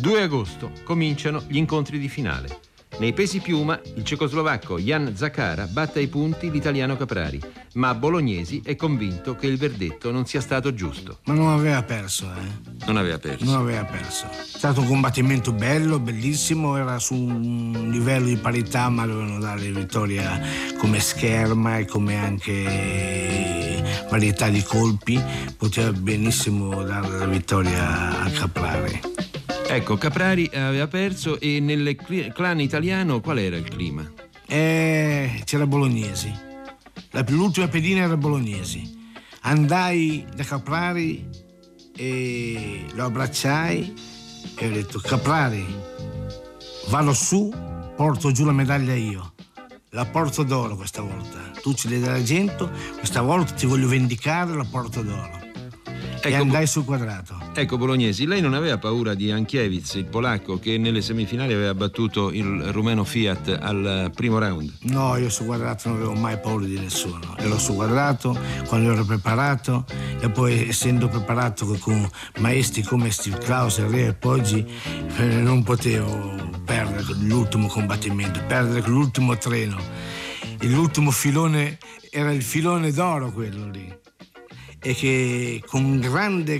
2 agosto cominciano gli incontri di finale. Nei pesi piuma il cecoslovacco Jan Zakara batte ai punti l'italiano Caprari, ma Bolognesi è convinto che il verdetto non sia stato giusto. Ma non aveva perso, Non aveva perso. Non aveva perso. È stato un combattimento bello, bellissimo, era su un livello di parità, ma dovevano dare vittoria come scherma e come anche varietà di colpi. Poteva benissimo dare la vittoria a Caprari. Ecco, Caprari aveva perso e nel clan italiano qual era il clima? C'era Bolognesi. L'ultima pedina era Bolognesi. Andai da Caprari e lo abbracciai e ho detto: Caprari, vado su, porto giù la medaglia io. La porto d'oro questa volta. Tu ci dai d'argento, questa volta ti voglio vendicare, la porto d'oro. E andai sul quadrato. Ecco, Bolognesi, lei non aveva paura di Ankiewicz, il polacco, che nelle semifinali aveva battuto il rumeno Fiat al primo round? No, io sul quadrato non avevo mai paura di nessuno. Ero sul quadrato quando ero preparato, e poi essendo preparato con maestri come Steve Klaus e Rea e Poggi, non potevo perdere l'ultimo combattimento, perdere l'ultimo treno. L'ultimo filone era il filone d'oro, quello lì. E che con grande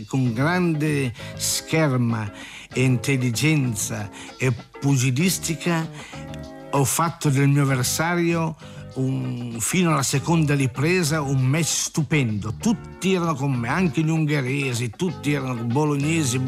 scherma e intelligenza e pugilistica ho fatto del mio avversario fino alla seconda ripresa un match stupendo. Tutti erano con me, anche gli ungheresi, tutti erano bolognesi.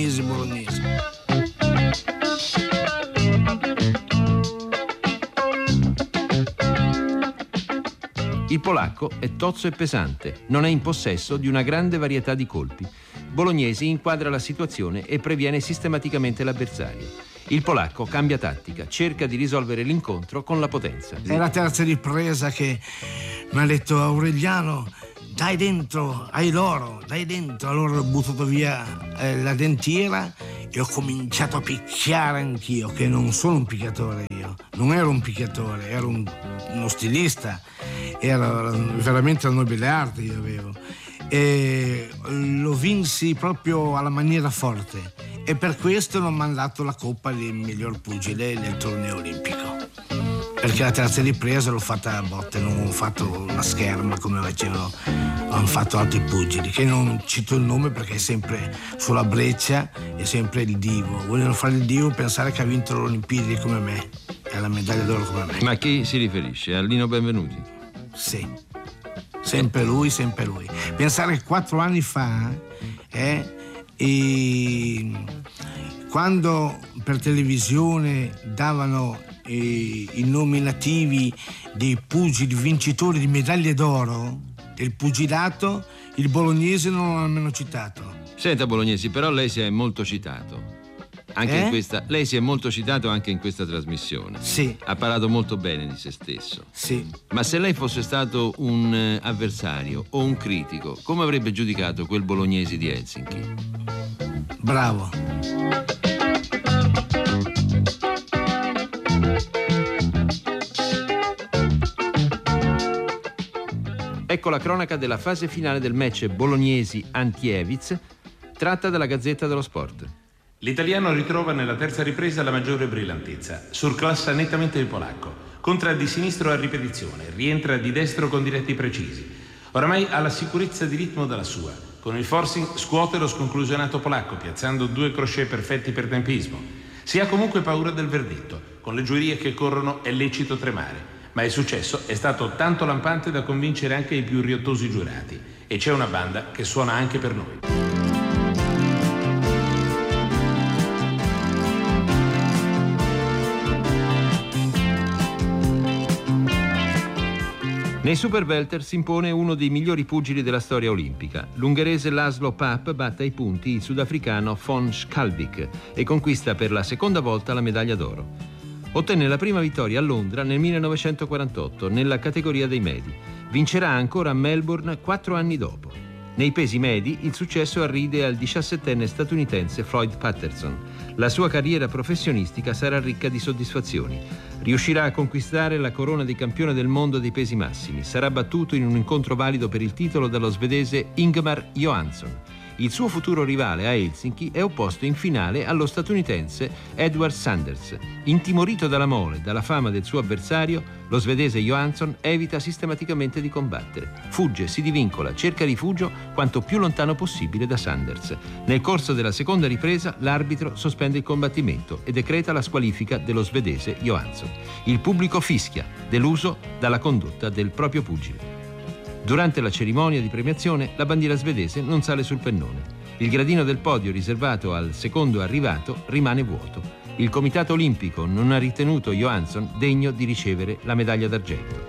Il polacco è tozzo e pesante, non è in possesso di una grande varietà di colpi. Bolognesi inquadra la situazione e previene sistematicamente l'avversario. Il polacco cambia tattica, cerca di risolvere l'incontro con la potenza. È la terza ripresa che mi ha detto: Aureliano, dai dentro, hai l'oro, dai dentro. Allora ho buttato via la dentiera e ho cominciato a picchiare anch'io, che non sono un picchiatore io. Non ero un picchiatore, ero uno stilista. Era veramente la nobile arte io avevo. E lo vinsi proprio alla maniera forte. E per questo non mi hanno dato la coppa di miglior pugile nel torneo olimpico. Perché la terza ripresa l'ho fatta a botte, non ho fatto una scherma come hanno fatto altri pugili, che non cito il nome perché è sempre sulla breccia, è sempre il divo. Vogliono fare il divo, pensare che ha vinto le Olimpiadi come me, e la medaglia d'oro come me. Ma a chi si riferisce? A Lino Benvenuti? Sì, sempre lui. Pensare che 4 anni fa, quando per televisione davano i nominativi dei pugili vincitori di medaglie d'oro del pugilato, il Bolognese non l'ha nemmeno citato. Senta, Bolognesi, però lei si è molto citato. Lei si è molto citato anche in questa trasmissione. Sì. Ha parlato molto bene di se stesso. Sì. Ma se lei fosse stato un avversario o un critico, come avrebbe giudicato quel Bolognesi di Helsinki? Bravo. Ecco la cronaca della fase finale del match Bolognesi-Ankiewicz, tratta dalla Gazzetta dello Sport. L'italiano ritrova nella terza ripresa la maggiore brillantezza, surclassa nettamente il polacco, contra di sinistro a ripetizione, rientra di destro con diretti precisi. Oramai ha la sicurezza di ritmo dalla sua. Con il forcing scuote lo sconclusionato polacco, piazzando 2 crochet perfetti per tempismo. Si ha comunque paura del verdetto. Con le giurie che corrono è lecito tremare. Ma il successo è stato tanto lampante da convincere anche i più riottosi giurati. E c'è una banda che suona anche per noi. Nei super welter si impone uno dei migliori pugili della storia olimpica. L'ungherese Laszlo Papp batte ai punti il sudafricano von Skalvik e conquista per la seconda volta la medaglia d'oro. Ottenne la prima vittoria a Londra nel 1948 nella categoria dei medi. Vincerà ancora a Melbourne 4 anni dopo. Nei pesi medi il successo arride al 17enne statunitense Floyd Patterson. La sua carriera professionistica sarà ricca di soddisfazioni. Riuscirà a conquistare la corona di campione del mondo dei pesi massimi. Sarà battuto in un incontro valido per il titolo dallo svedese Ingemar Johansson. Il suo futuro rivale a Helsinki è opposto in finale allo statunitense Edward Sanders. Intimorito dalla mole e dalla fama del suo avversario, lo svedese Johansson evita sistematicamente di combattere. Fugge, si divincola, cerca rifugio quanto più lontano possibile da Sanders. Nel corso della seconda ripresa l'arbitro sospende il combattimento e decreta la squalifica dello svedese Johansson. Il pubblico fischia, deluso dalla condotta del proprio pugile. Durante la cerimonia di premiazione la bandiera svedese non sale sul pennone. Il gradino del podio riservato al secondo arrivato rimane vuoto. Il Comitato Olimpico non ha ritenuto Johansson degno di ricevere la medaglia d'argento.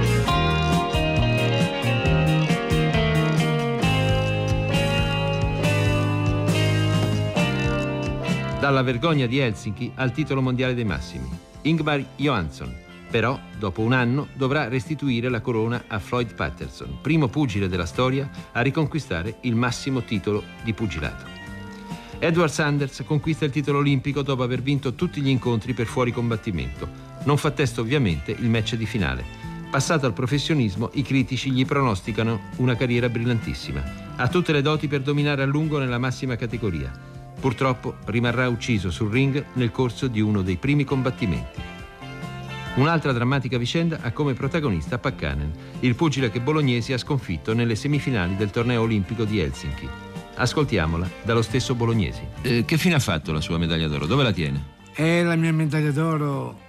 Dalla vergogna di Helsinki al titolo mondiale dei massimi. Ingmar Johansson, però, dopo un anno, dovrà restituire la corona a Floyd Patterson, primo pugile della storia a riconquistare il massimo titolo di pugilato. Edward Sanders conquista il titolo olimpico dopo aver vinto tutti gli incontri per fuori combattimento. Non fa testo ovviamente il match di finale. Passato al professionismo, i critici gli pronosticano una carriera brillantissima. Ha tutte le doti per dominare a lungo nella massima categoria. Purtroppo rimarrà ucciso sul ring nel corso di uno dei primi combattimenti. Un'altra drammatica vicenda ha come protagonista Pakkanen, il pugile che Bolognesi ha sconfitto nelle semifinali del torneo olimpico di Helsinki. Ascoltiamola dallo stesso Bolognesi. Che fine ha fatto la sua medaglia d'oro? Dove la tiene? La mia medaglia d'oro,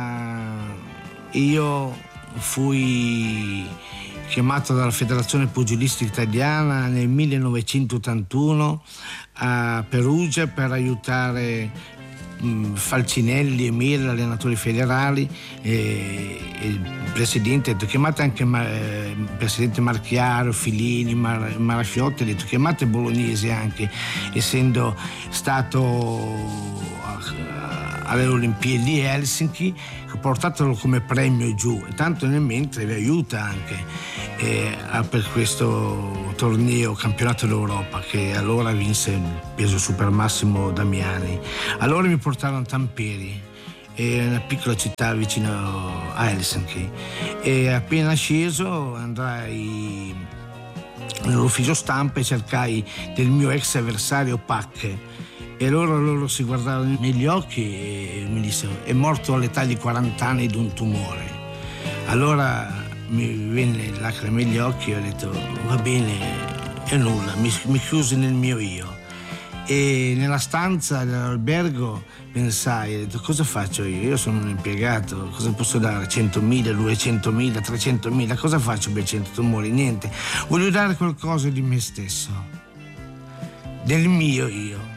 io fui chiamato dalla Federazione Pugilistica Italiana nel 1981 a Perugia per aiutare Falcinelli e Mir, allenatori federali, e il presidente, chiamate anche il presidente Marchiaro, Filini, Marafiotti, ha detto chiamate Bolognesi anche, essendo stato alle Olimpiadi di Helsinki, portatelo come premio giù, e tanto nel mentre vi aiuta anche per questo torneo campionato d'Europa, che allora vinse il peso super massimo Damiani. Allora mi portarono a Tampere, una piccola città vicino a Helsinki, e appena sceso andrai nell'ufficio stampa e cercai del mio ex avversario Pacche, e loro si guardarono negli occhi e mi dissero: è morto all'età di 40 anni di un tumore. Allora mi venne lacrime negli occhi e ho detto va bene, e nulla, mi chiusi nel mio io, e nella stanza dell'albergo pensai, ho detto cosa faccio io sono un impiegato, cosa posso dare? 100.000, 200.000, 300.000, cosa faccio per 100 tumori? Niente, voglio dare qualcosa di me stesso, del mio io.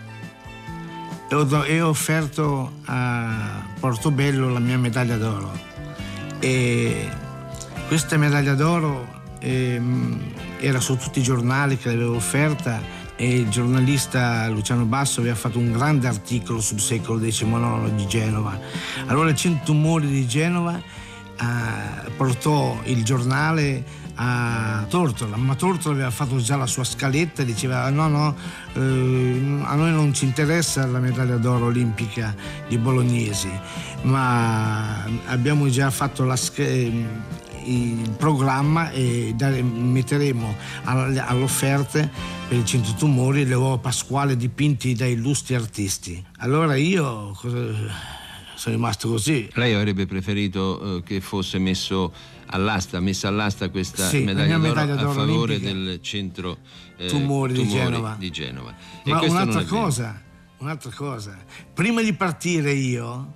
E ho offerto a Portobello la mia medaglia d'oro, e questa medaglia d'oro era su tutti i giornali che l'avevo offerta, e il giornalista Luciano Basso aveva fatto un grande articolo sul secolo XIX di Genova. Allora il Centro Tumori di Genova portò il giornale a Tortola, ma Tortola aveva fatto già la sua scaletta e diceva no, a noi non ci interessa la medaglia d'oro olimpica di Bolognesi, ma abbiamo già fatto il programma e metteremo all'offerta per il Centro Tumori le uova pasquali dipinti da illustri artisti. Allora io sono rimasto così. Lei avrebbe preferito che fosse messa all'asta questa medaglia d'oro a favore olimpica del Centro Tumori di Genova. E ma un'altra cosa, prima di partire io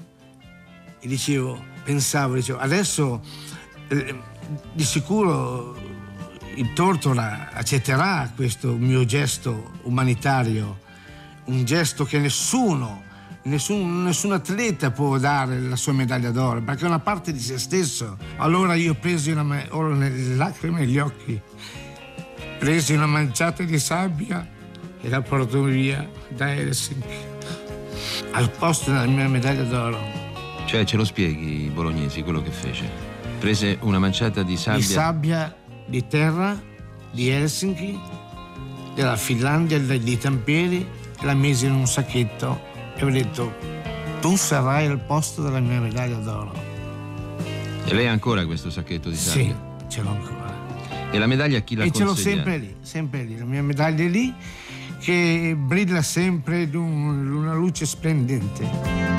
pensavo adesso di sicuro il Tortora accetterà questo mio gesto umanitario, un gesto che nessun atleta può dare la sua medaglia d'oro, perché è una parte di se stesso. Allora io presi le lacrime negli occhi, presi una manciata di sabbia e la porto via da Helsinki al posto della mia medaglia d'oro. Cioè, ce lo spieghi, Bolognesi, quello che fece? Prese una manciata di sabbia di terra di Helsinki, della Finlandia, di Tampere, e la mise in un sacchetto e ho detto tu sarai al posto della mia medaglia d'oro. E lei ha ancora questo sacchetto di sabbia? Sì, ce l'ho ancora. E la medaglia chi la consegna? E ce l'ho sempre lì, la mia medaglia è lì, che brilla sempre di una luce splendente.